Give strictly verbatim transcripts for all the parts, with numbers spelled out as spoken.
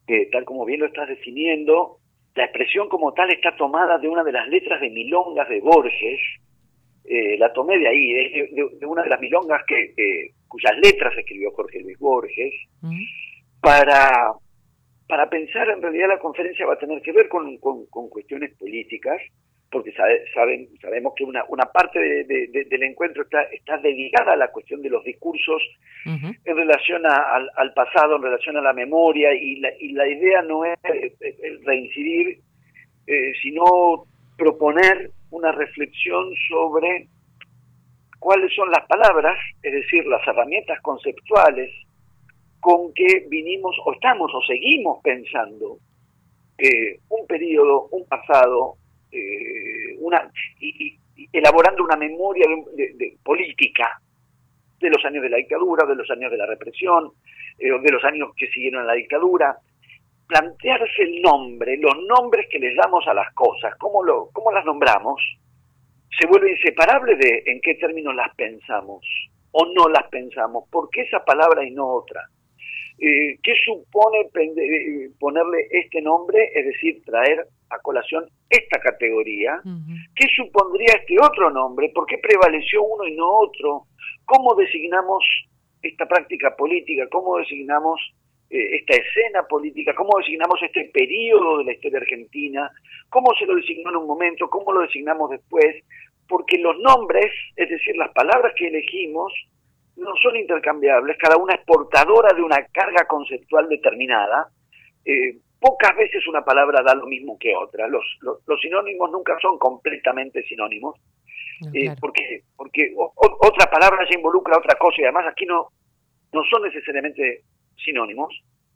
que tal como bien lo estás definiendo, la expresión como tal está tomada de una de las letras de milongas de Borges. Eh, la tomé de ahí, de, de, de una de las milongas que, eh, cuyas letras escribió Jorge Luis Borges, uh-huh. para, para pensar. En realidad la conferencia va a tener que ver con, con, con cuestiones políticas, porque sabe, saben, sabemos que una, una parte de, de, de, del encuentro está, está dedicada a la cuestión de los discursos uh-huh. en relación a, al, al pasado, en relación a la memoria, y la, y la idea no es el reincidir, eh, sino proponer una reflexión sobre cuáles son las palabras, es decir, las herramientas conceptuales con que vinimos o estamos o seguimos pensando eh, un periodo, un pasado, eh, una y, y elaborando una memoria de, de, de política de los años de la dictadura, de los años de la represión, eh, de los años que siguieron a la dictadura. Plantearse el nombre, los nombres que les damos a las cosas, cómo, lo, cómo las nombramos, se vuelve inseparable de en qué términos las pensamos o no las pensamos. ¿Por qué esa palabra y no otra? Eh, ¿Qué supone pende, ponerle este nombre, es decir, traer a colación esta categoría? Uh-huh. ¿Qué supondría este otro nombre? ¿Por qué prevaleció uno y no otro? ¿Cómo designamos esta práctica política? ¿Cómo designamos esta escena política? ¿Cómo designamos este periodo de la historia argentina? ¿Cómo se lo designó en un momento? ¿Cómo lo designamos después? Porque los nombres, es decir, las palabras que elegimos, no son intercambiables. Cada una es portadora de una carga conceptual determinada. Eh, pocas veces una palabra da lo mismo que otra. Los, los, los sinónimos nunca son completamente sinónimos, no, eh, claro. porque, porque o, o, otra palabra ya involucra otra cosa, y además aquí no, no son necesariamente sinónimos.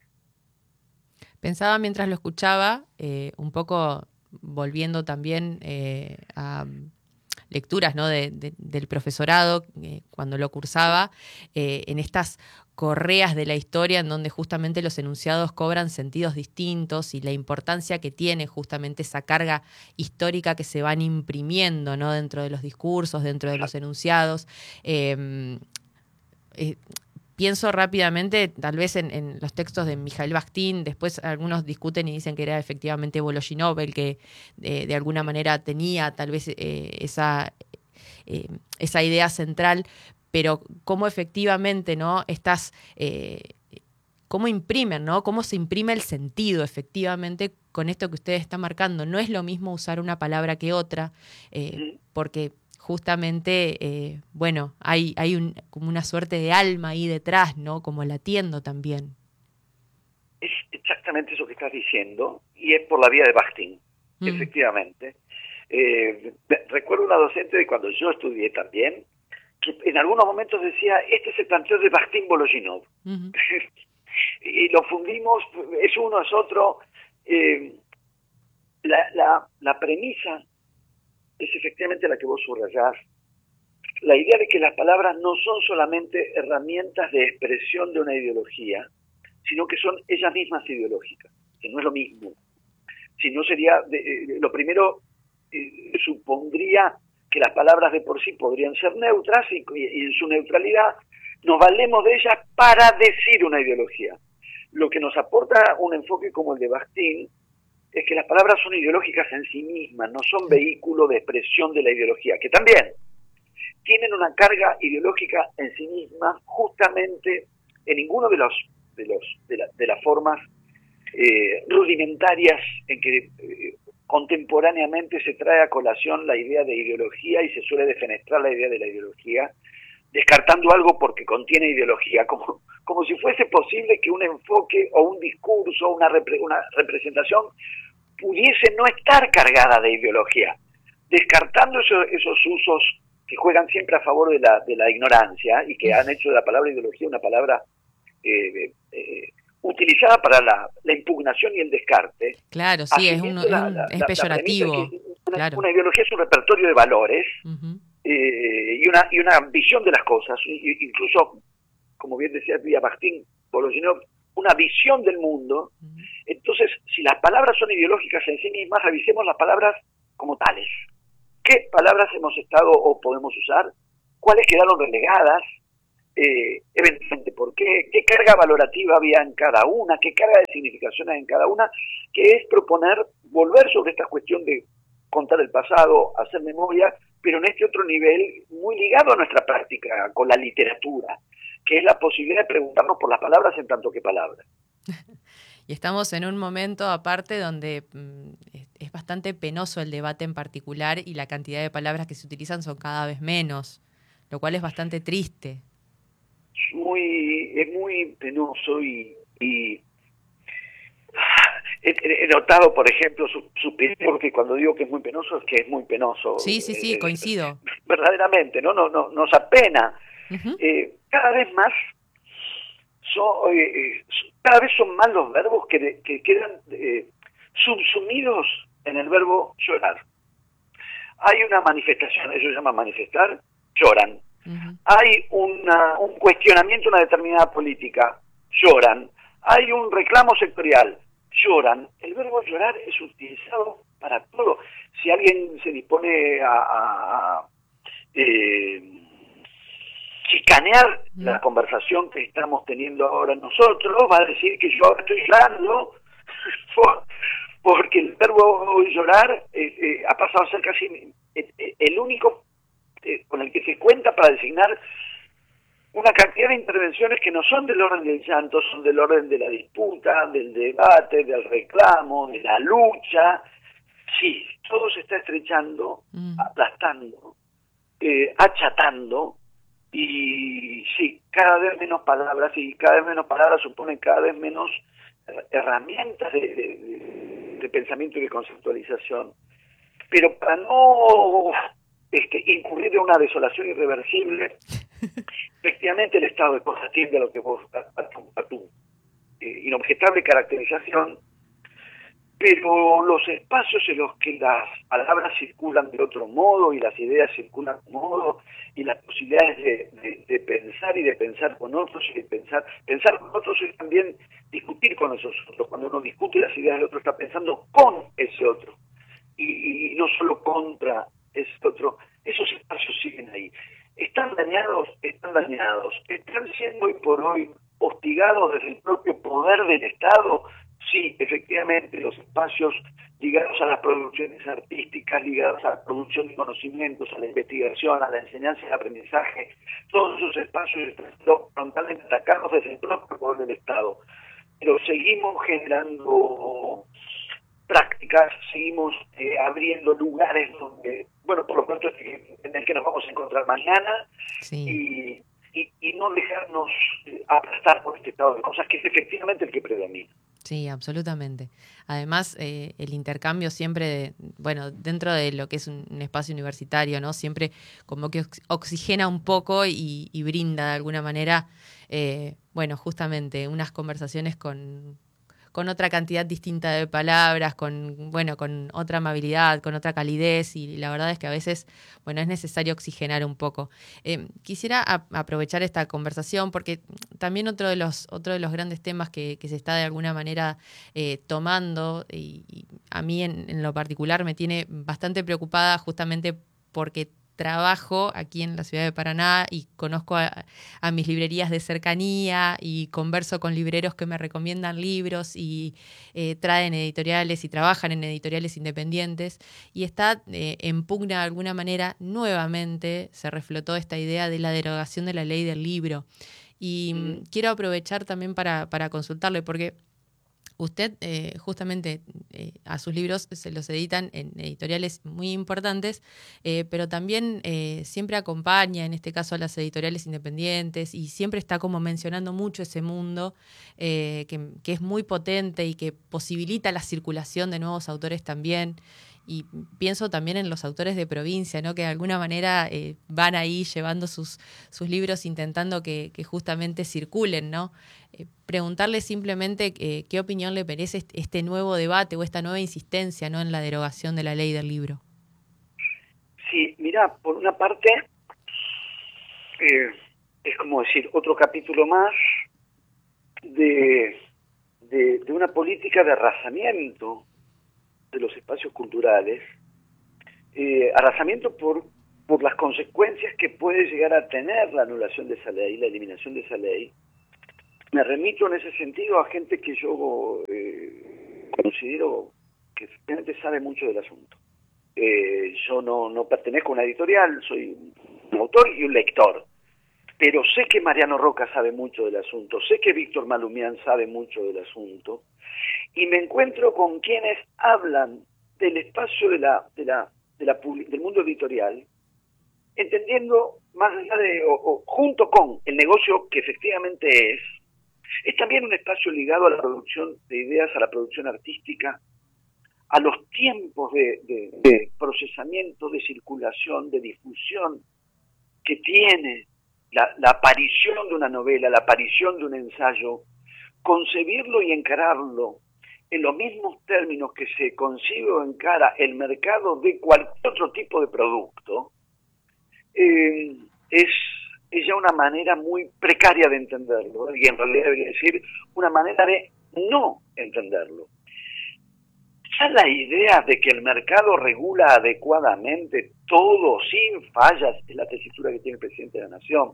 Pensaba mientras lo escuchaba, eh, un poco volviendo también eh, a lecturas, ¿no? de, de, del profesorado, eh, cuando lo cursaba, eh, en estas correas de la historia en donde justamente los enunciados cobran sentidos distintos, y la importancia que tiene justamente esa carga histórica que se van imprimiendo, ¿no? dentro de los discursos, dentro de los enunciados. Eh, eh, Pienso rápidamente, tal vez en, en los textos de Mijaíl Bakhtin. Después algunos discuten y dicen que era efectivamente Vologinov el que eh, de alguna manera tenía tal vez eh, esa, eh, esa idea central, pero cómo efectivamente, ¿no? Estas, eh, cómo imprimen, ¿no? Cómo se imprime el sentido efectivamente con esto que ustedes están marcando. No es lo mismo usar una palabra que otra, eh, porque justamente, eh, bueno, hay, hay un, como una suerte de alma ahí detrás, ¿no? Como latiendo también. Es exactamente eso que estás diciendo, y es por la vía de Bakhtin, mm. efectivamente. Eh, recuerdo una docente de cuando yo estudié también, que en algunos momentos decía, este es el planteo de Bakhtin-Vologinov. Uh-huh. Y lo fundimos, es uno, es otro. Eh, la, la, la premisa es efectivamente la que vos subrayás. La idea de que las palabras no son solamente herramientas de expresión de una ideología, sino que son ellas mismas ideológicas, que no es lo mismo. Si no sería, de, eh, lo primero eh, supondría que las palabras de por sí podrían ser neutras y, y en su neutralidad nos valemos de ellas para decir una ideología. Lo que nos aporta un enfoque como el de Bakhtin es que las palabras son ideológicas en sí mismas, no son vehículo de expresión de la ideología, que también tienen una carga ideológica en sí mismas, justamente en ninguno de los de los de, la, de las formas eh, rudimentarias en que eh, contemporáneamente se trae a colación la idea de ideología y se suele defenestrar la idea de la ideología, descartando algo porque contiene ideología, como, como si fuese posible que un enfoque o un discurso, una, repre, una representación pudiese no estar cargada de ideología, descartando eso, esos usos que juegan siempre a favor de la, de la ignorancia y que han hecho de la palabra ideología una palabra eh, eh, utilizada para la, la impugnación y el descarte. Claro, sí, es, un, la, la, es peyorativo. Que una, claro. una ideología es un repertorio de valores uh-huh. eh, y, una, y una visión de las cosas, incluso, como bien decía Bakhtin, Vologinov, una visión del mundo. Uh-huh. Entonces, si las palabras son ideológicas en sí mismas, revisemos las palabras como tales. ¿Qué palabras hemos estado o podemos usar? ¿Cuáles quedaron relegadas? eh, eventualmente por qué, qué carga valorativa había en cada una, qué carga de significación hay en cada una, que es proponer volver sobre esta cuestión de contar el pasado, hacer memoria, pero en este otro nivel muy ligado a nuestra práctica con la literatura, que es la posibilidad de preguntarnos por las palabras en tanto que palabras. Y estamos en un momento aparte donde mm, es bastante penoso el debate en particular y la cantidad de palabras que se utilizan son cada vez menos, lo cual es bastante triste. Muy, es muy penoso y, y he, he notado, por ejemplo, su, su porque cuando digo que es muy penoso es que es muy penoso. Sí, sí, sí, eh, coincido. Verdaderamente, ¿no? No, no, nos apena. Uh-huh. Eh, cada vez más son, eh, cada vez son más los verbos que, que quedan eh, subsumidos en el verbo llorar. Hay una manifestación, eso se llama manifestar, lloran. Uh-huh. Hay una, un cuestionamiento a una determinada política, lloran. Hay un reclamo sectorial, lloran. El verbo llorar es utilizado para todo. Si alguien se dispone a, a, a eh, chicanear uh-huh. la conversación que estamos teniendo ahora nosotros, va a decir que yo ahora estoy llorando por, porque el verbo llorar eh, eh, ha pasado a ser casi eh, eh, el único eh, con el que se cuenta para designar una cantidad de intervenciones que no son del orden del llanto, son del orden de la disputa, del debate, del reclamo, de la lucha. Sí, todo se está estrechando, mm. aplastando, eh, achatando, y sí, cada vez menos palabras, y cada vez menos palabras suponen cada vez menos herramientas de, de, de pensamiento y de conceptualización. Pero para no este, incurrir en una desolación irreversible, efectivamente el estado de cosas tiende a lo que vos, a, a tu, a tu eh, inobjetable caracterización, pero los espacios en los que las palabras circulan de otro modo y las ideas circulan de modo y las posibilidades de, de, de pensar y de pensar con otros y de pensar pensar con otros es también discutir con esos otros. Cuando uno discute las ideas del otro está pensando con ese otro y, y no solo contra ese otro. Esos espacios siguen ahí. Están dañados, están dañados, están siendo hoy por hoy hostigados desde el propio poder del Estado. Sí, efectivamente, los espacios ligados a las producciones artísticas, ligados a la producción de conocimientos, a la investigación, a la enseñanza y el aprendizaje, todos esos espacios están frontalmente atacados desde el propio poder del Estado. Pero seguimos generando prácticas, seguimos eh, abriendo lugares donde, bueno, por lo pronto en el que nos vamos a encontrar mañana, sí. y, y, y no dejarnos eh, aplastar por este estado de cosas, que es efectivamente el que predomina. Sí, absolutamente. Además, eh, el intercambio siempre, bueno, dentro de lo que es un, un espacio universitario, ¿no? Siempre como que oxigena un poco y, y brinda de alguna manera, eh, bueno, justamente unas conversaciones con, con otra cantidad distinta de palabras, con, bueno, con otra amabilidad, con otra calidez, y la verdad es que a veces, bueno, es necesario oxigenar un poco. Eh, quisiera a, aprovechar esta conversación porque también otro de los, otro de los grandes temas que, que se está de alguna manera eh, tomando, y, y a mí en, en lo particular me tiene bastante preocupada justamente porque trabajo aquí en la ciudad de Paraná y conozco a, a mis librerías de cercanía y converso con libreros que me recomiendan libros y eh, traen editoriales y trabajan en editoriales independientes, y está eh, en pugna de alguna manera, nuevamente se reflotó esta idea de la derogación de la ley del libro. Y mm. quiero aprovechar también para, para consultarle, porque usted eh, justamente eh, a sus libros se los editan en editoriales muy importantes, eh, pero también eh, siempre acompaña, en este caso, a las editoriales independientes, y siempre está como mencionando mucho ese mundo eh, que, que es muy potente y que posibilita la circulación de nuevos autores también. Y pienso también en los autores de provincia, ¿no? Que de alguna manera eh, van ahí llevando sus, sus libros, intentando que, que justamente circulen, ¿no? Eh, preguntarle simplemente eh, qué opinión le merece este nuevo debate o esta nueva insistencia, ¿no?, en la derogación de la ley del libro. Sí, mira, por una parte, eh, es como decir, otro capítulo más de, de, de una política de arrasamiento de los espacios culturales, eh, arrasamiento por por las consecuencias que puede llegar a tener la anulación de esa ley, la eliminación de esa ley, me remito en ese sentido a gente que yo eh, considero que realmente sabe mucho del asunto. Eh, yo no, no pertenezco a una editorial, soy un autor y un lector, pero sé que Mariano Roca sabe mucho del asunto, sé que Víctor Malumián sabe mucho del asunto, y me encuentro con quienes hablan del espacio de la, de la, de la del mundo editorial, entendiendo más allá de, o, o junto con el negocio que efectivamente es, es también un espacio ligado a la producción de ideas, a la producción artística, a los tiempos de, de, de procesamiento, de circulación, de difusión que tiene la, la aparición de una novela, la aparición de un ensayo, concebirlo y encararlo en los mismos términos que se concibe o encara el mercado de cualquier otro tipo de producto, eh, es, es ya una manera muy precaria de entenderlo, y en realidad debería decir una manera de no entenderlo. Ya la idea de que el mercado regula adecuadamente todo, sin fallas, es la tesitura que tiene el presidente de la Nación,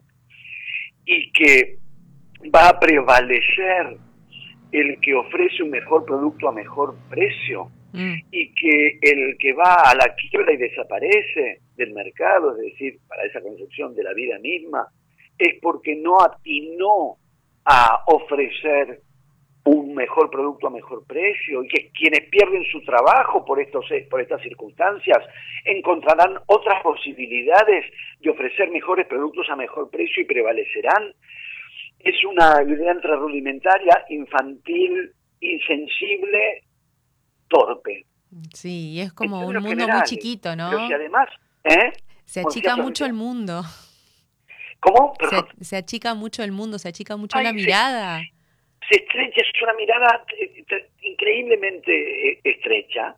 y que va a prevalecer el que ofrece un mejor producto a mejor precio, mm. y que el que va a la quiebra y desaparece del mercado, es decir, para esa concepción de la vida misma, es porque no atinó a ofrecer un mejor producto a mejor precio, y que quienes pierden su trabajo por estos por estas circunstancias encontrarán otras posibilidades de ofrecer mejores productos a mejor precio y prevalecerán. Es una idea entre rudimentaria, infantil, insensible, torpe. Sí, y es como un mundo muy chiquito, ¿no? Pero si además, ¿eh? Se achica mucho el mundo. ¿Cómo? Se, se achica mucho el mundo, se achica mucho Ay, la mirada. Se, se estrecha, es una mirada increíblemente estrecha,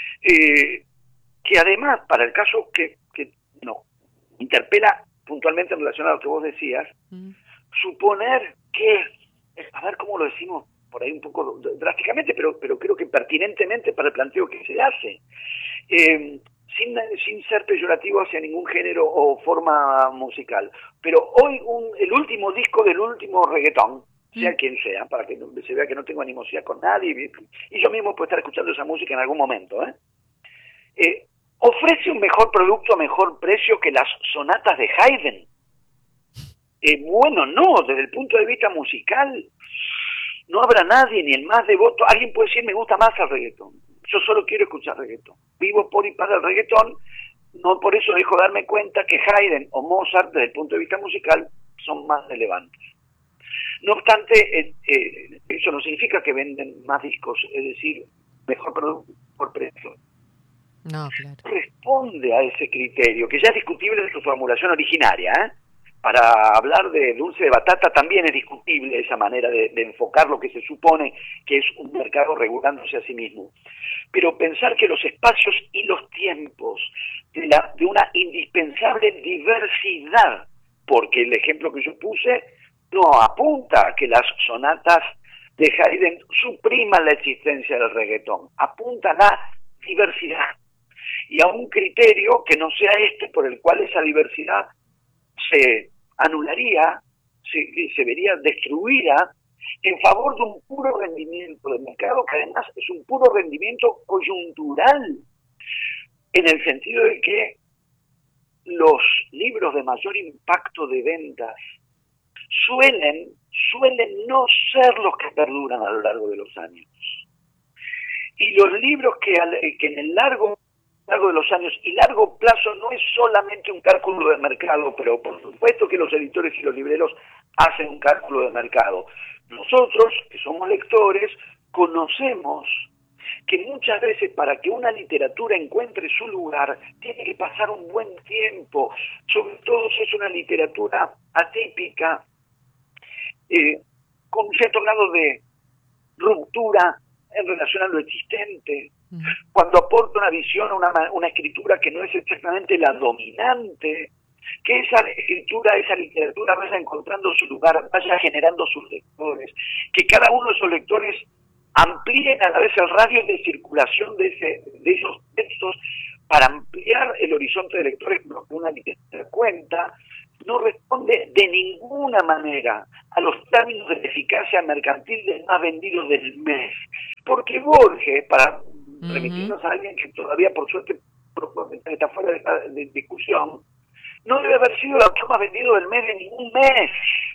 eh, que además, para el caso que, que no interpela puntualmente en relación a lo que vos decías, mm. suponer que, a ver cómo lo decimos por ahí un poco drásticamente, pero pero creo que pertinentemente para el planteo que se hace, eh, sin, sin ser peyorativo hacia ningún género o forma musical, pero hoy un, el último disco del último reggaetón, sea mm. quien sea, para que se vea que no tengo animosidad con nadie, y yo mismo puedo estar escuchando esa música en algún momento, ¿eh? Eh, ofrece un mejor producto a mejor precio que las sonatas de Haydn. Eh, bueno, no, desde el punto de vista musical, no habrá nadie, ni el más devoto. Alguien puede decir, me gusta más el reggaetón. Yo solo quiero escuchar reggaetón. Vivo por y para el reggaetón, no por eso dejo de darme cuenta que Haydn o Mozart, desde el punto de vista musical, son más relevantes. No obstante, eh, eh, eso no significa que venden más discos, es decir, mejor producto por precio. No, claro. Responde a ese criterio, que ya es discutible en su formulación originaria, ¿eh? Para hablar de dulce de batata también es discutible esa manera de, de enfocar lo que se supone que es un mercado regulándose a sí mismo. Pero pensar que los espacios y los tiempos de, la, de una indispensable diversidad, porque el ejemplo que yo puse no apunta a que las sonatas de Haydn supriman la existencia del reggaetón, apunta a la diversidad y a un criterio que no sea este por el cual esa diversidad se anularía, se, se vería destruida en favor de un puro rendimiento del mercado, que además es un puro rendimiento coyuntural, en el sentido de que los libros de mayor impacto de ventas suelen, suelen no ser los que perduran a lo largo de los años. Y los libros que, que en el largo largo de los años y largo plazo no es solamente un cálculo de mercado, pero por supuesto que los editores y los libreros hacen un cálculo de mercado. Nosotros, que somos lectores, conocemos que muchas veces para que una literatura encuentre su lugar tiene que pasar un buen tiempo, sobre todo si es una literatura atípica, eh, con un cierto grado de ruptura en relación a lo existente, cuando aporta una visión, una, una escritura que no es exactamente la dominante, que esa escritura, esa literatura vaya encontrando su lugar, vaya generando sus lectores, que cada uno de esos lectores amplíen a la vez el radio de circulación de, ese, de esos textos para ampliar el horizonte de lectores con lo que una literatura cuenta, no responde de ninguna manera a los términos de eficacia mercantil del más vendido del mes. Porque Borges, para uh-huh. remitirnos a alguien que todavía por suerte está fuera de esta de discusión, no debe haber sido el autor más vendido del mes de ningún mes.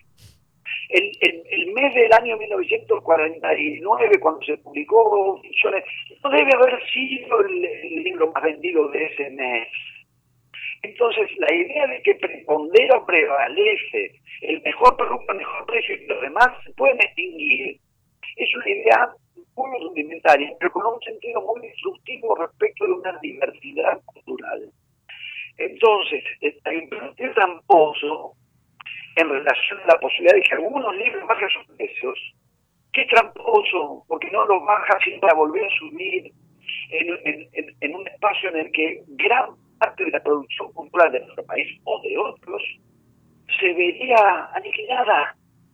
El, el, el mes del año mil novecientos cuarenta y nueve, cuando se publicó Ficciones, no debe haber sido el, el libro más vendido de ese mes. Entonces, la idea de que prepondera o prevalece el mejor producto, el mejor precio y los demás se pueden extinguir, es una idea muy rudimentaria, pero con un sentido muy instructivo respecto de una diversidad cultural. Entonces, hay un planteo tramposo en relación a la posibilidad de que algunos libros bajen sus precios. ¡Qué tramposo! Porque no los baja sino para volver a subir en, en, en, en un espacio en el que gran parte de la producción cultural de nuestro país o de otros se vería aniquilada.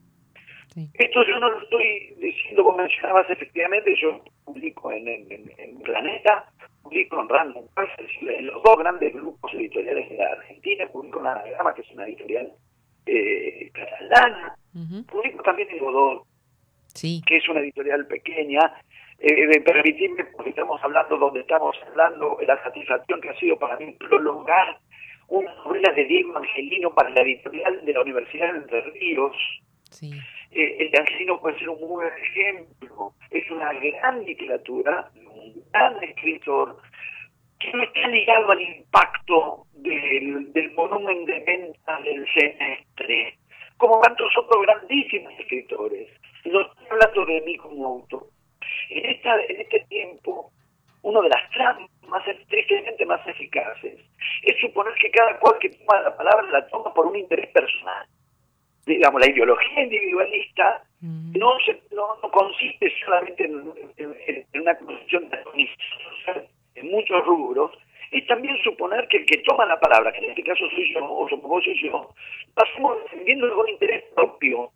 Sí. Esto yo no lo estoy diciendo, como mencionabas, efectivamente, yo publico en, en, en Planeta, publico en Random House, en los dos grandes grupos editoriales de la Argentina, publico en Anagrama, que es una editorial eh, catalana, uh-huh. publico también en Godot, sí. que es una editorial pequeña. Eh, permitidme, porque estamos hablando donde estamos hablando, de la satisfacción que ha sido para mí prolongar una novela de Diego Angelino para la editorial de la Universidad de Entre Ríos. Sí. Eh, el de Angelino puede ser un muy buen ejemplo. Es una gran literatura, un gran escritor, que no está ligado al impacto del, del volumen de ventas del semestre, como tantos otros grandísimos escritores. No estoy hablando de mí como autor. En, esta, en este tiempo, una de las trampas más tristemente más eficaces es suponer que cada cual que toma la palabra la toma por un interés personal. Digamos, la ideología individualista mm. no, se, no, no consiste solamente en, en, en una concepción de social en muchos rubros, es también suponer que el que toma la palabra, que en este caso soy yo, o somos vos y yo, pasamos defendiendo algún interés propio.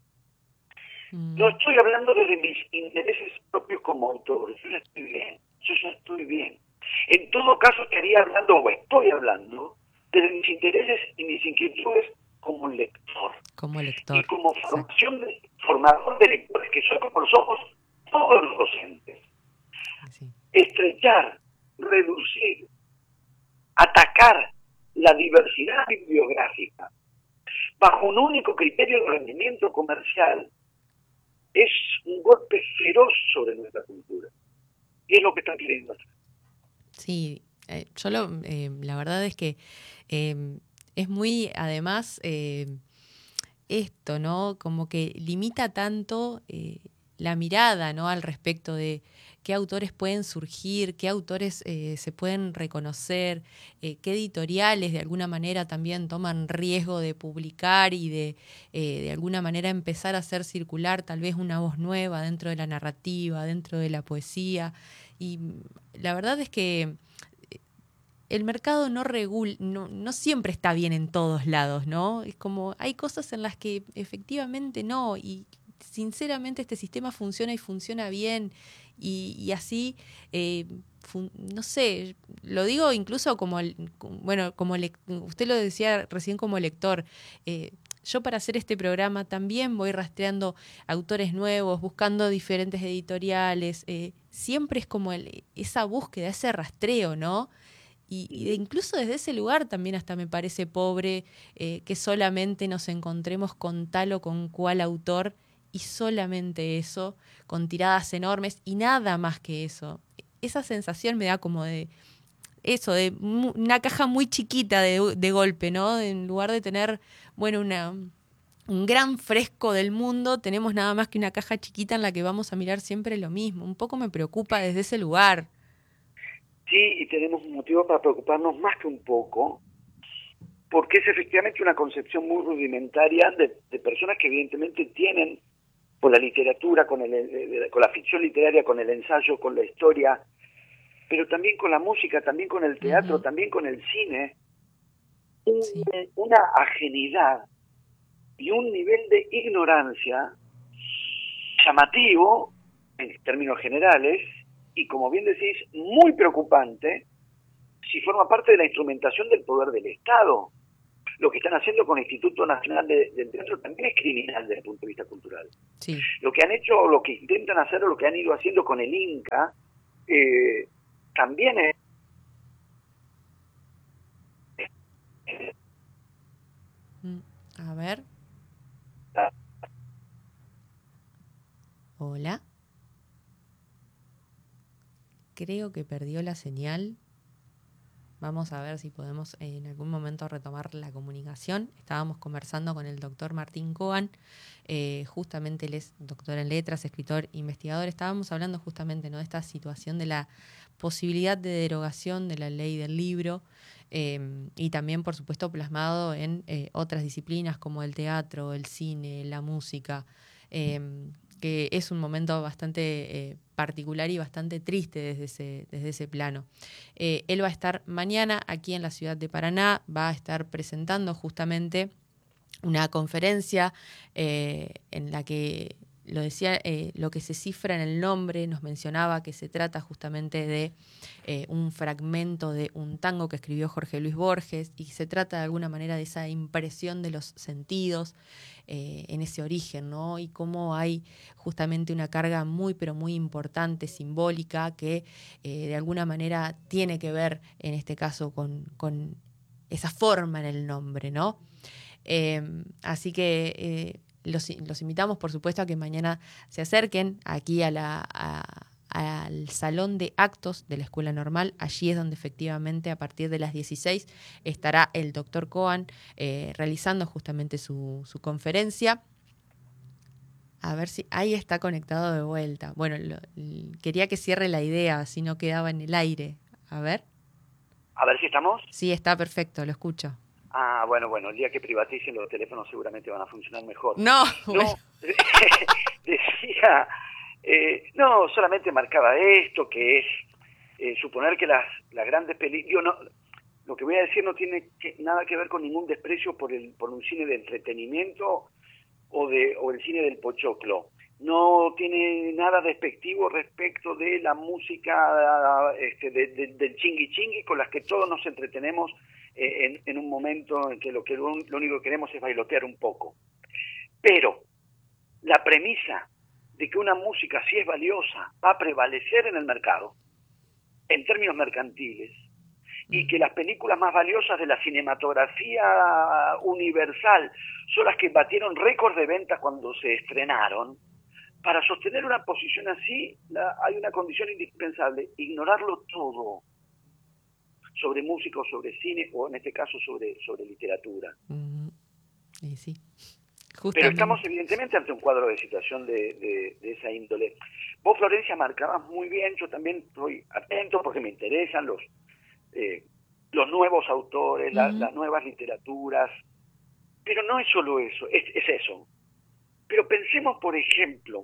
No estoy hablando de mis intereses propios como autor, yo ya estoy bien, yo ya estoy bien. En todo caso estaría hablando, o estoy hablando, de mis intereses y mis inquietudes como lector. Como lector. Y como formación de, formador de lectores, que son como los ojos todos los docentes. Sí. Estrechar, reducir, atacar la diversidad bibliográfica bajo un único criterio de rendimiento comercial es un golpe feroz sobre nuestra cultura. Y es lo que están queriendo hacer. Sí, eh, yo lo, eh, la verdad es que eh, es muy, además, eh, esto, ¿no? Como que limita tanto eh, la mirada, ¿no? Al respecto de qué autores pueden surgir, qué autores eh, se pueden reconocer, eh, qué editoriales de alguna manera también toman riesgo de publicar y de eh, de alguna manera empezar a hacer circular tal vez una voz nueva dentro de la narrativa, dentro de la poesía. Y la verdad es que el mercado no regula, no, no siempre está bien en todos lados, ¿no? Es como, hay cosas en las que efectivamente no, y sinceramente este sistema funciona y funciona bien, y, y así, eh, fun, no sé, lo digo incluso como, bueno, como le, usted lo decía recién como lector, eh, yo para hacer este programa también voy rastreando autores nuevos, buscando diferentes editoriales, eh, siempre es como el, esa búsqueda, ese rastreo, ¿no? Y, y incluso desde ese lugar también hasta me parece pobre eh, que solamente nos encontremos con tal o con cual autor y solamente eso, con tiradas enormes y nada más que eso. Esa sensación me da como de eso, de una caja muy chiquita de, de golpe, ¿no? En lugar de tener, bueno, una, un gran fresco del mundo, tenemos nada más que una caja chiquita en la que vamos a mirar siempre lo mismo. Un poco me preocupa desde ese lugar. Sí, y tenemos un motivo para preocuparnos más que un poco, porque es efectivamente una concepción muy rudimentaria de, de personas que evidentemente tienen, con la literatura, con, el, con la ficción literaria, con el ensayo, con la historia, pero también con la música, también con el teatro, uh-huh. también con el cine, un, sí. una ajenidad y un nivel de ignorancia llamativo, en términos generales, y como bien decís, muy preocupante si forma parte de la instrumentación del poder del Estado. Lo que están haciendo con el Instituto Nacional de, del Teatro también es criminal desde el punto de vista cultural. Sí. Lo que han hecho, o lo que intentan hacer, o lo que han ido haciendo con el Inca, eh, también es... A ver. Hola. Creo que perdió la señal. Vamos a ver si podemos en algún momento retomar la comunicación. Estábamos conversando con el doctor Martín Coan, eh, justamente él es doctor en letras, escritor, investigador. Estábamos hablando justamente, ¿no?, de esta situación de la posibilidad de derogación de la ley del libro, eh, y también, por supuesto, plasmado en eh, otras disciplinas como el teatro, el cine, la música, eh, que es un momento bastante eh, particular y bastante triste desde ese, desde ese plano. Eh, él va a estar mañana aquí en la ciudad de Paraná, va a estar presentando justamente una conferencia eh, en la que, lo decía, eh, lo que se cifra en el nombre, nos mencionaba que se trata justamente de eh, un fragmento de un tango que escribió Jorge Luis Borges, y se trata de alguna manera de esa impresión de los sentidos eh, en ese origen, ¿no? Y cómo hay justamente una carga muy, pero muy importante, simbólica, que eh, de alguna manera tiene que ver, en este caso, con, con esa forma en el nombre, ¿no? Eh, así que eh, los, los invitamos, por supuesto, a que mañana se acerquen aquí a la, a, al salón de actos de la Escuela Normal. Allí es donde efectivamente a partir de las dieciséis estará el doctor Coan eh, realizando justamente su, su conferencia. A ver si ahí está conectado de vuelta. Bueno, lo, quería que cierre la idea, si no quedaba en el aire. A ver. A ver si estamos. Sí, está perfecto, lo escucho. Ah, bueno, bueno, el día que privaticen los teléfonos seguramente van a funcionar mejor. No, no bueno. decía, eh, no, solamente marcaba esto, que es eh, suponer que las, las grandes películas, no, lo que voy a decir no tiene que, nada que ver con ningún desprecio por el por un cine de entretenimiento o de o el cine del pochoclo. No tiene nada despectivo respecto de la música este, de, de, del chingui chingui con las que todos nos entretenemos eh, en, en un momento en que lo que lo, lo único que queremos es bailotear un poco. Pero la premisa de que una música, si es valiosa, va a prevalecer en el mercado, en términos mercantiles, y que las películas más valiosas de la cinematografía universal son las que batieron récord de ventas cuando se estrenaron. Para sostener una posición así, la, hay una condición indispensable: ignorarlo todo sobre música o sobre cine, o en este caso sobre, sobre literatura. Mm, y sí. Pero estamos evidentemente ante un cuadro de situación de, de, de esa índole. Vos, Florencia, marcabas muy bien, yo también estoy atento porque me interesan los, eh, los nuevos autores, la, uh-huh. las nuevas literaturas, pero no es solo eso, es, es eso. Pero pensemos, por ejemplo,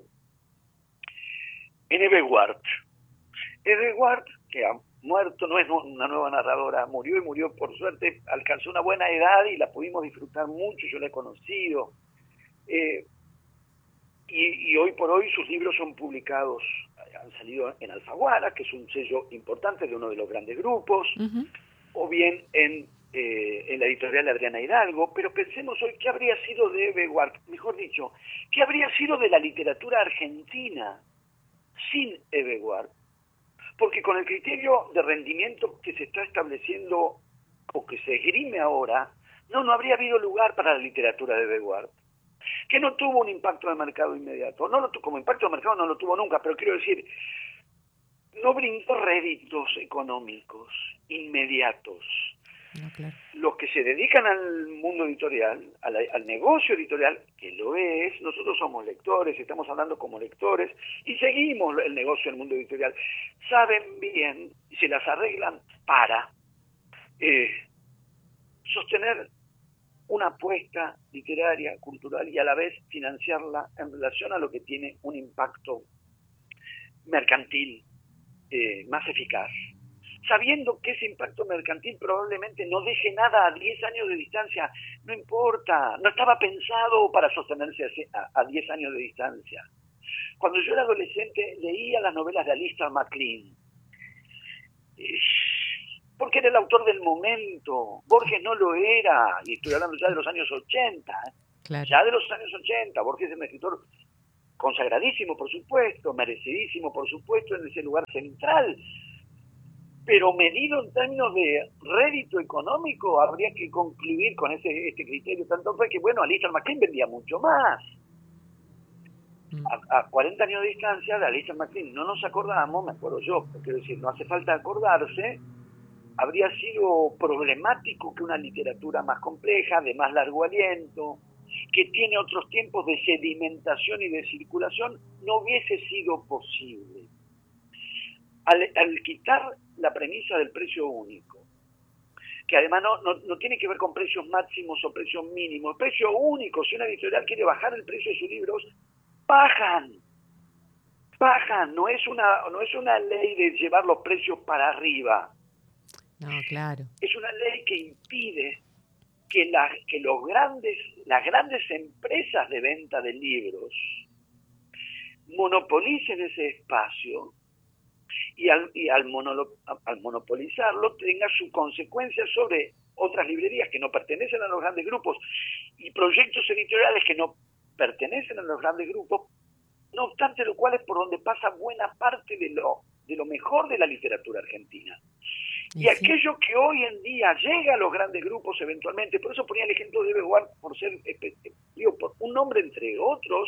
en Eve Ward. Eve Ward, que ha muerto, no es una nueva narradora, murió y murió, por suerte, alcanzó una buena edad y la pudimos disfrutar mucho, yo la he conocido. Eh, y, y hoy por hoy sus libros son publicados, han salido en Alfaguara, que es un sello importante de uno de los grandes grupos, uh-huh. o bien en, eh, en la editorial Adriana Hidalgo. Pero pensemos hoy, ¿qué habría sido de Eve Ward? Mejor dicho, ¿qué habría sido de la literatura argentina sin Eve Ward? Porque con el criterio de rendimiento que se está estableciendo, o que se esgrime ahora, no, no habría habido lugar para la literatura de Eve Ward, que no tuvo un impacto de mercado inmediato. No lo tu, como impacto de mercado no lo tuvo nunca, pero quiero decir, no brindó réditos económicos inmediatos. No, claro. Los que se dedican al mundo editorial, al, al negocio editorial, que lo es, nosotros somos lectores, estamos hablando como lectores, y seguimos el negocio del mundo editorial, saben bien, y se las arreglan para eh, sostener una apuesta literaria, cultural, y a la vez financiarla en relación a lo que tiene un impacto mercantil eh, más eficaz, sabiendo que ese impacto mercantil probablemente no deje nada a diez años de distancia. No importa, no estaba pensado para sostenerse a diez años de distancia. Cuando yo era adolescente leía las novelas de Alistair MacLean. porque era el autor del momento. Borges no lo era, y estoy hablando ya de los años ochenta, ¿eh? Claro. Ya de los años ochenta. Borges es un escritor consagradísimo, por supuesto, merecidísimo, por supuesto, en ese lugar central, pero medido en términos de rédito económico, habría que concluir con ese este criterio, tanto fue que, bueno, Alistair MacLean vendía mucho más. A, a cuarenta años de distancia de Alistair MacLean no nos acordamos, me acuerdo yo, quiero decir, no hace falta acordarse, habría sido problemático que una literatura más compleja, de más largo aliento, que tiene otros tiempos de sedimentación y de circulación, no hubiese sido posible. Al, al quitar la premisa del precio único, que además no, no, no tiene que ver con precios máximos o precios mínimos, el precio único, si una editorial quiere bajar el precio de sus libros, bajan, bajan, no es una, no es una ley de llevar los precios para arriba. No, claro. Es una ley que impide que, la, que los grandes, las grandes empresas de venta de libros monopolicen ese espacio y al, y al, monolo, al monopolizarlo tenga su consecuencia sobre otras librerías que no pertenecen a los grandes grupos y proyectos editoriales que no pertenecen a los grandes grupos, no obstante lo cual es por donde pasa buena parte de lo, de lo mejor de la literatura argentina. Y, y sí. Aquello que hoy en día llega a los grandes grupos eventualmente, por eso ponía el ejemplo de Beguard, por ser digo, por un nombre entre otros,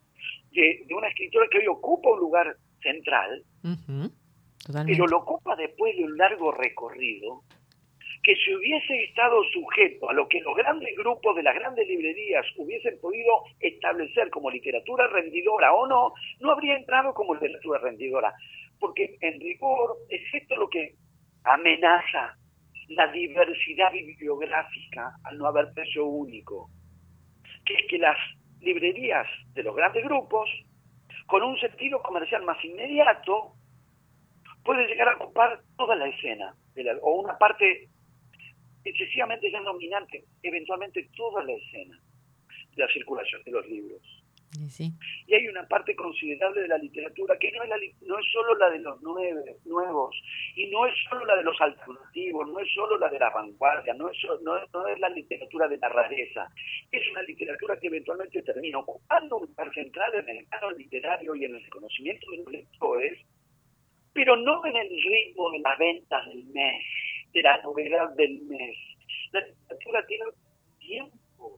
de, de una escritora que hoy ocupa un lugar central, uh-huh. pero lo ocupa después de un largo recorrido, que si hubiese estado sujeto a lo que los grandes grupos de las grandes librerías hubiesen podido establecer como literatura rendidora o no, no habría entrado como literatura rendidora. Porque en rigor es esto lo que amenaza la diversidad bibliográfica al no haber precio único, que es que las librerías de los grandes grupos, con un sentido comercial más inmediato, pueden llegar a ocupar toda la escena, de la, o una parte excesivamente ya dominante, eventualmente toda la escena de la circulación de los libros. Sí, sí. Y hay una parte considerable de la literatura que no es, la, no es solo la de los nueve, nuevos, y no es solo la de los alternativos, no es solo la de la vanguardia, no es, no es, no es la literatura de la rareza, es una literatura que eventualmente termina ocupando un lugar central en el canon literario y en el reconocimiento de los lectores, pero no en el ritmo de las ventas del mes, de la novedad del mes. La literatura tiene tiempos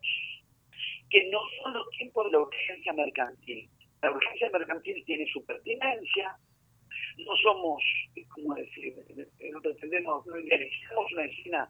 que no son los tiempos de la urgencia mercantil. La urgencia mercantil tiene su pertinencia, no somos, ¿cómo decir? No pretendemos, no idealizamos una escena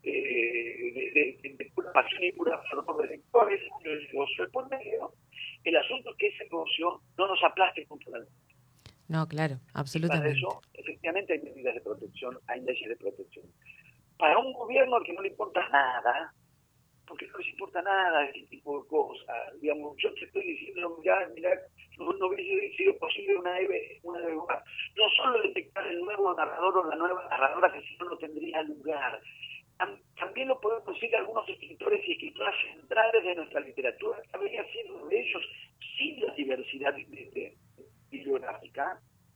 eh, de, de, de pura pasión y pura fervor de lectores, el negocio es por medio. El asunto es que ese negocio no nos aplaste culturalmente. No, claro, absolutamente. Y para eso, efectivamente, hay medidas de protección, hay leyes de protección. Para un gobierno al que no le importa nada, porque no les importa nada este tipo de cosas, digamos, yo te estoy diciendo, mirá, mirá, no, no hubiese sido posible una debe, una debe, no solo detectar el nuevo narrador o la nueva narradora, que si no, no tendría lugar. También lo podemos decir algunos escritores y escritoras centrales de nuestra literatura, que habría sido de ellos sin la diversidad de, de, de bibliográfica.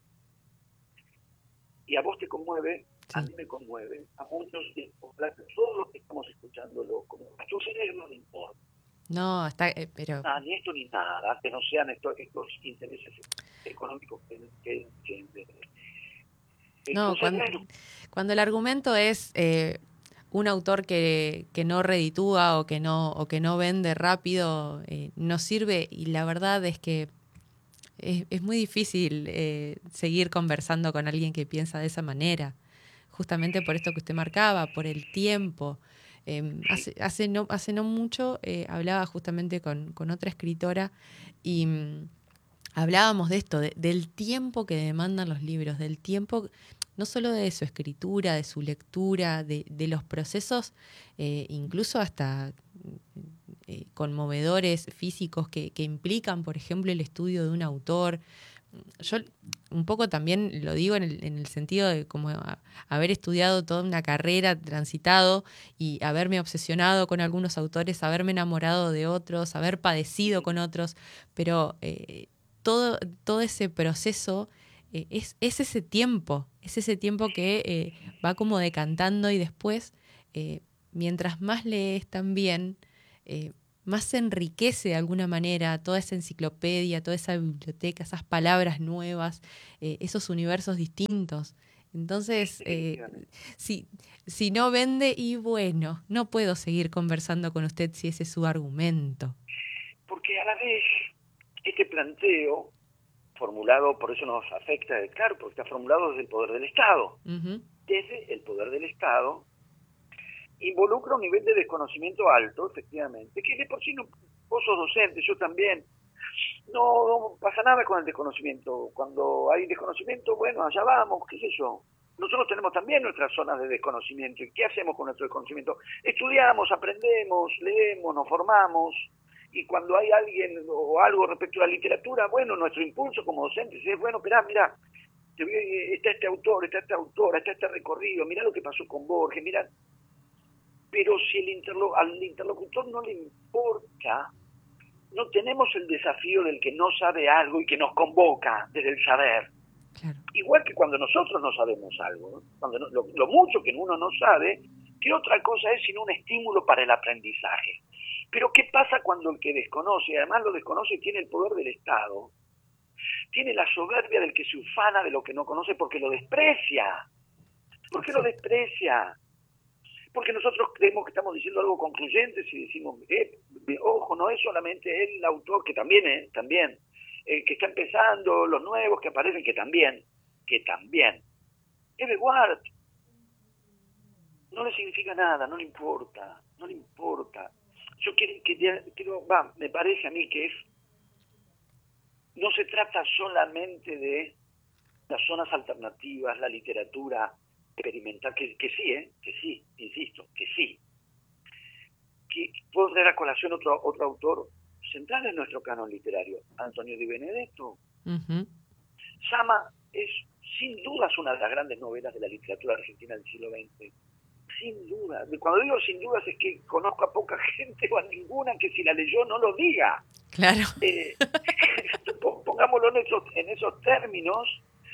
Y a vos te conmueve, sí. A mí me conmueve, a muchos, todos los que estamos escuchándolo, como a tus seres no le importa. No, está, eh, pero... Ah, ni esto ni nada, que no sean estos, estos intereses económicos que... que, que, que no, entonces, cuando, bueno, cuando el argumento es eh, un autor que, que no reditúa o que no, o que no vende rápido, eh, no sirve, y la verdad es que Es, es muy difícil eh, seguir conversando con alguien que piensa de esa manera, justamente por esto que usted marcaba, por el tiempo. Eh, hace, hace, no, hace no mucho eh, hablaba justamente con, con otra escritora y mm, hablábamos de esto, de, del tiempo que demandan los libros, del tiempo, no solo de su escritura, de su lectura, de, de los procesos, eh, incluso hasta... Eh, conmovedores físicos que, que implican, por ejemplo, el estudio de un autor. Yo un poco también lo digo en el, en el sentido de como a, haber estudiado toda una carrera, transitado y haberme obsesionado con algunos autores, haberme enamorado de otros, haber padecido con otros, pero eh, todo, todo ese proceso eh, es, es ese tiempo, es ese tiempo que eh, va como decantando y después, eh, mientras más lees también, eh, más se enriquece de alguna manera toda esa enciclopedia, toda esa biblioteca, esas palabras nuevas, eh, esos universos distintos. Entonces, eh, si, si no vende, y bueno, no puedo seguir conversando con usted si ese es su argumento. Porque a la vez, este planteo, formulado, por eso nos afecta, claro, porque está formulado desde el poder del Estado. Uh-huh. Desde el poder del Estado, involucra un nivel de desconocimiento alto, efectivamente, que de por sí no, vos sos docente, yo también. No, no pasa nada con el desconocimiento. Cuando hay desconocimiento, bueno, allá vamos, qué sé yo. Nosotros tenemos también nuestras zonas de desconocimiento. ¿Y qué hacemos con nuestro desconocimiento? Estudiamos, aprendemos, leemos, nos formamos. Y cuando hay alguien o algo respecto a la literatura, bueno, nuestro impulso como docentes es, bueno, esperá, mirá, te voy, está este autor, está esta autora, está este recorrido, mirá lo que pasó con Borges, mirá. Pero si el interlo, al interlocutor no le importa, no tenemos el desafío del que no sabe algo y que nos convoca desde el saber. Claro. Igual que cuando nosotros no sabemos algo, ¿no? Cuando no, lo, lo mucho que uno no sabe, ¿qué otra cosa es sino un estímulo para el aprendizaje? Pero ¿qué pasa cuando el que desconoce, y además lo desconoce, tiene el poder del Estado? Tiene la soberbia del que se ufana de lo que no conoce porque lo desprecia. ¿Por qué lo desprecia? Porque nosotros creemos que estamos diciendo algo concluyente si decimos, eh, ojo, no es solamente el autor, que también, eh, también, eh, que está empezando, los nuevos que aparecen, que también, que también. Everward no le significa nada, no le importa, no le importa. Yo quiero, que, quiero va, me parece a mí que es, no se trata solamente de las zonas alternativas, la literatura experimental, que, que sí, ¿eh? que sí, insisto, que sí. Que puedo traer a colación otro, otro autor central en nuestro canon literario, Antonio Di Benedetto. Uh-huh. Sama es, sin dudas, una de las grandes novelas de la literatura argentina del siglo veinte. Sin duda. Cuando digo sin dudas es que conozco a poca gente o a ninguna que si la leyó no lo diga. Claro. Eh, pongámoslo en esos, en esos términos.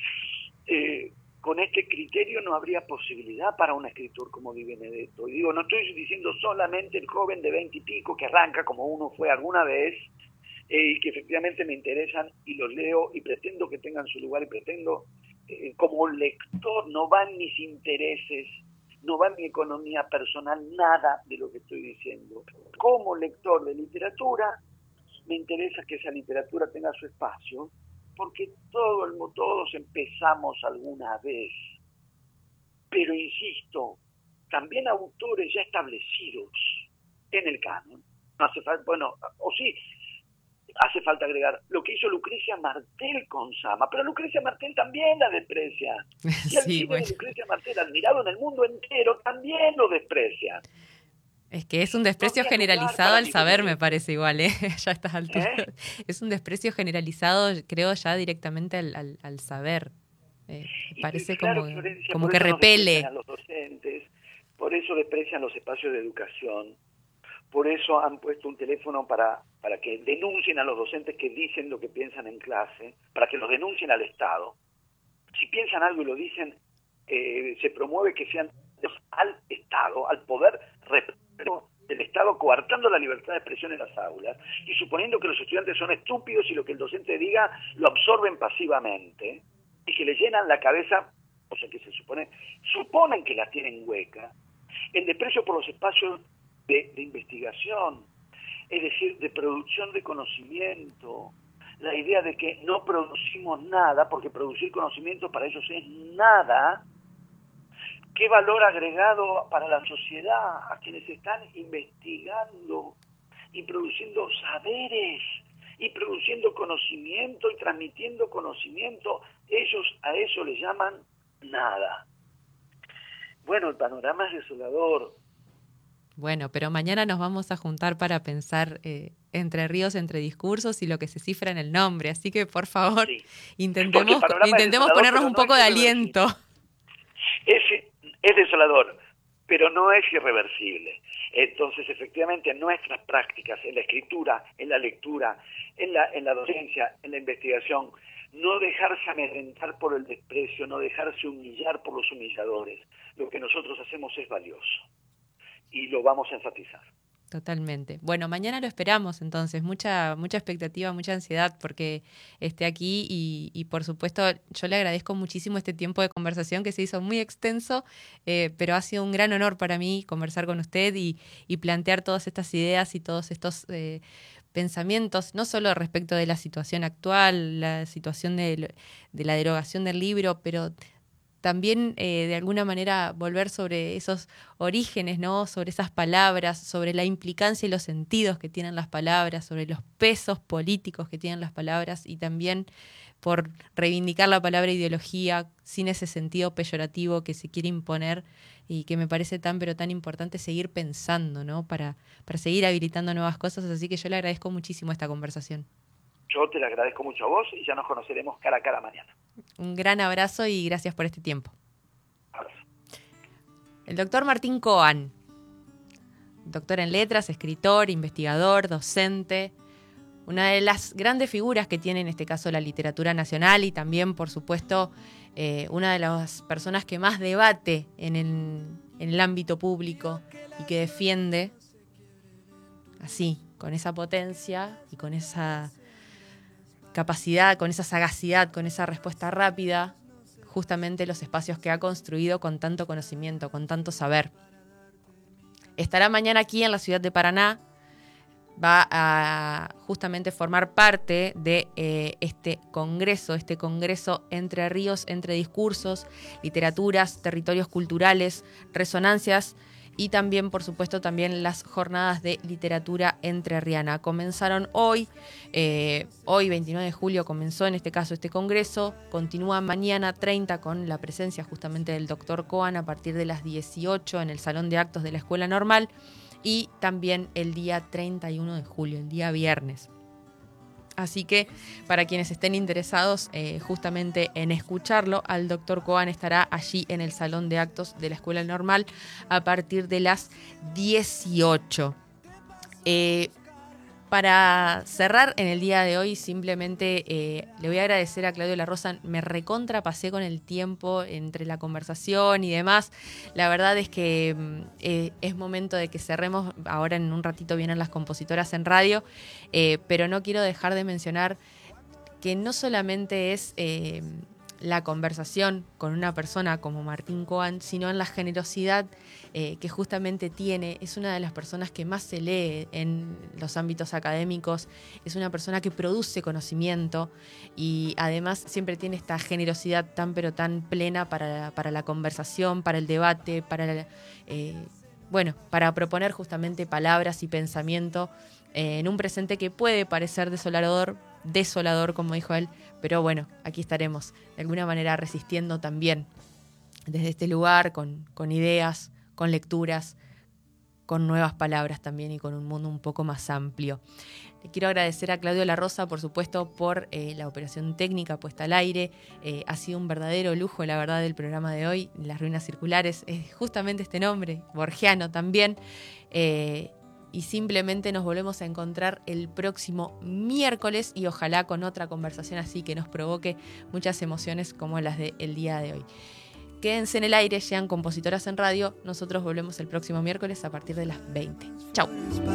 Eh, con este criterio no habría posibilidad para un escritor como Di Benedetto. Y digo, no estoy diciendo solamente el joven de veinte y pico que arranca como uno fue alguna vez, eh, y que efectivamente me interesan y los leo y pretendo que tengan su lugar y pretendo, eh, como lector, no van mis intereses, no va mi economía personal, nada de lo que estoy diciendo. Como lector de literatura, me interesa que esa literatura tenga su espacio, porque todo el, todos empezamos alguna vez. Pero insisto, también autores ya establecidos en el canon. No hace falta, bueno, o sí, hace falta agregar lo que hizo Lucrecia Martel con Sama, pero Lucrecia Martel también la desprecia. Y el sí, cine bueno. de Lucrecia Martel, admirado en el mundo entero, también lo desprecia. Es que es un desprecio no generalizado al saber, me parece igual, ¿eh? Ya a estas alturas. ¿Eh? Es un desprecio generalizado, creo, ya directamente al, al, al saber. Eh, parece y, claro, como, Florencia, como que repele. A los docentes, por eso desprecian los espacios de educación, por eso han puesto un teléfono para, para que denuncien a los docentes que dicen lo que piensan en clase, para que los denuncien al Estado. Si piensan algo y lo dicen, eh, se promueve que sean al Estado, al poder del Estado, coartando la libertad de expresión en las aulas y suponiendo que los estudiantes son estúpidos y lo que el docente diga lo absorben pasivamente y que le llenan la cabeza, o sea que se supone, suponen que la tienen hueca, el desprecio por los espacios de, de investigación, es decir, de producción de conocimiento, la idea de que no producimos nada, porque producir conocimiento para ellos es nada. ¿Qué valor agregado para la sociedad a quienes están investigando y produciendo saberes y produciendo conocimiento y transmitiendo conocimiento? Ellos a eso le llaman nada. Bueno, el panorama es desolador. Bueno, pero mañana nos vamos a juntar para pensar eh, Entre Ríos, entre discursos y lo que se cifra en el nombre. Así que, por favor, sí. intentemos, intentemos ponernos un poco de aliento. Es, es desolador, pero no es irreversible. Entonces, efectivamente, en nuestras prácticas, en la escritura, en la lectura, en la, en la docencia, en la investigación, no dejarse amedrentar por el desprecio, no dejarse humillar por los humilladores. Lo que nosotros hacemos es valioso y lo vamos a enfatizar. Totalmente. Bueno, mañana lo esperamos entonces, mucha mucha expectativa, mucha ansiedad porque esté aquí y, y por supuesto yo le agradezco muchísimo este tiempo de conversación que se hizo muy extenso, eh, pero ha sido un gran honor para mí conversar con usted y, y plantear todas estas ideas y todos estos eh, pensamientos, no solo respecto de la situación actual, la situación de, de la derogación del libro, pero también eh, de alguna manera volver sobre esos orígenes, ¿no? Sobre esas palabras, sobre la implicancia y los sentidos que tienen las palabras, sobre los pesos políticos que tienen las palabras y también por reivindicar la palabra ideología sin ese sentido peyorativo que se quiere imponer y que me parece tan pero tan importante seguir pensando, ¿no? Para, para seguir habilitando nuevas cosas, así que yo le agradezco muchísimo esta conversación. Yo te le agradezco mucho a vos y ya nos conoceremos cara a cara mañana. Un gran abrazo y gracias por este tiempo. Abrazo. El doctor Martín Coan, doctor en letras, escritor, investigador, docente, una de las grandes figuras que tiene en este caso la literatura nacional y también, por supuesto, eh, una de las personas que más debate en el, en el ámbito público y que defiende así, con esa potencia y con esa capacidad, con esa sagacidad, con esa respuesta rápida, justamente los espacios que ha construido con tanto conocimiento, con tanto saber. Estará mañana aquí en la ciudad de Paraná, va a justamente formar parte de eh, este congreso, este congreso Entre Ríos, Entre Discursos, Literaturas, Territorios Culturales, Resonancias, y también, por supuesto, también las jornadas de literatura entrerriana. Comenzaron hoy, eh, hoy veintinueve de julio comenzó en este caso este congreso, continúa mañana treinta con la presencia justamente del doctor Coan a partir de las dieciocho en el Salón de Actos de la Escuela Normal y también el día treinta y uno de julio, el día viernes. Así que para quienes estén interesados eh, justamente en escucharlo, al doctor Coan estará allí en el Salón de Actos de la Escuela Normal a partir de las dieciocho. Eh, para cerrar en el día de hoy, simplemente eh, le voy a agradecer a Claudio La Rosa. Me recontrapasé con el tiempo entre la conversación y demás. La verdad es que eh, es momento de que cerremos. Ahora en un ratito vienen las compositoras en radio, eh, pero no quiero dejar de mencionar que no solamente es eh, la conversación con una persona como Martín Coan, sino en la generosidad eh, que justamente tiene. Es una de las personas que más se lee en los ámbitos académicos, es una persona que produce conocimiento y además siempre tiene esta generosidad tan pero tan plena para, para la conversación, para el debate, para, la, eh, bueno, para proponer justamente palabras y pensamiento eh, en un presente que puede parecer desolador, desolador, como dijo él, pero bueno, aquí estaremos de alguna manera resistiendo también desde este lugar, con, con ideas, con lecturas, con nuevas palabras también y con un mundo un poco más amplio. Le quiero agradecer a Claudio La Rosa, por supuesto, por eh, la operación técnica puesta al aire. Eh, ha sido un verdadero lujo, la verdad, del programa de hoy, Las Ruinas Circulares. Es justamente este nombre, borgiano también. Eh, Y simplemente nos volvemos a encontrar el próximo miércoles y ojalá con otra conversación así que nos provoque muchas emociones como las del día de hoy. Quédense en el aire, sean compositoras en radio. Nosotros volvemos el próximo miércoles a partir de las veinte. Chau.